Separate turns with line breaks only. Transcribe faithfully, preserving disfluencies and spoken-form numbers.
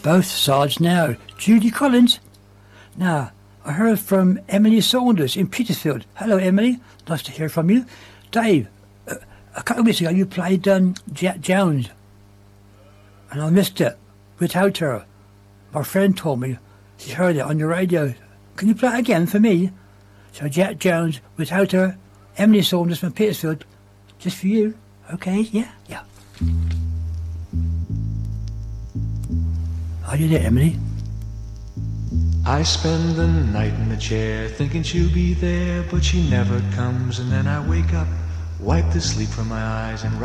Both sides now. Judy Collins. Now, I heard from Emily Saunders in Petersfield. Hello, Emily. Nice to hear from you. Dave, uh, a couple of weeks ago you played um, Jack Jones. And I missed it without her. My friend told me she heard it on the radio. Can you play it again for me? So Jack Jones, without her, Emily Saunders from Petersfield. Just for you. Okay, yeah? Yeah. Are you there, Emily?
I spend the night in the chair thinking she'll be there, but she never comes, and then I wake up, wipe the sleep from my eyes, and